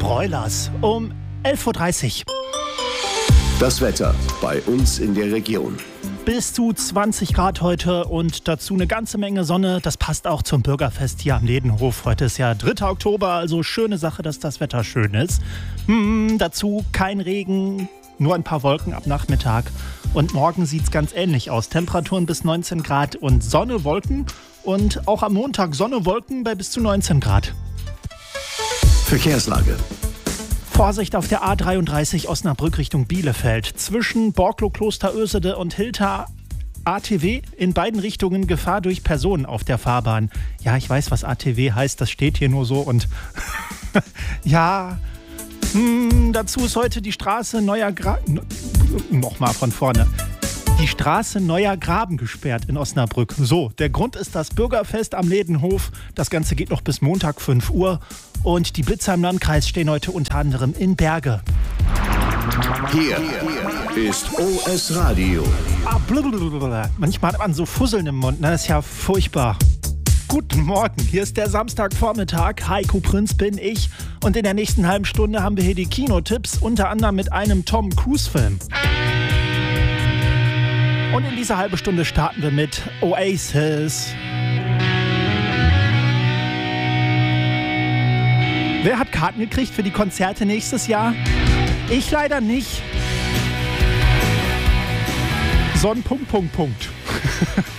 Broilers um 11.30 Uhr. Das Wetter bei uns in der Region. Bis zu 20 Grad heute und dazu eine ganze Menge Sonne. Das passt auch zum Bürgerfest hier am Ledenhof. Heute ist ja 3. Oktober, also schöne Sache, dass das Wetter schön ist. Dazu kein Regen, nur ein paar Wolken ab Nachmittag. Und morgen sieht es ganz ähnlich aus. Temperaturen bis 19 Grad und Sonne, Wolken. Und auch am Montag Sonne, Wolken bei bis zu 19 Grad. Verkehrslage. Vorsicht auf der A33 Osnabrück Richtung Bielefeld. Zwischen Borklo, Klosterösede und Hilter ATW in beiden Richtungen Gefahr durch Personen auf der Fahrbahn. Ja, ich weiß, was ATW heißt, das steht hier nur so und ja, dazu ist heute die Straße nochmal von vorne. Die Straße Neuer Graben gesperrt in Osnabrück. So, der Grund ist das Bürgerfest am Ledenhof. Das Ganze geht noch bis Montag 5 Uhr. Und die Blitzer im Landkreis stehen heute unter anderem in Berge. Hier ist OS Radio. Manchmal hat man so Fusseln im Mund, ne? Das ist ja furchtbar. Guten Morgen, hier ist der Samstagvormittag. Heiko Prinz bin ich. Und in der nächsten halben Stunde haben wir hier die Kinotipps, unter anderem mit einem Tom Cruise-Film. Und in dieser halben Stunde starten wir mit Oasis. Wer hat Karten gekriegt für die Konzerte nächstes Jahr? Ich leider nicht.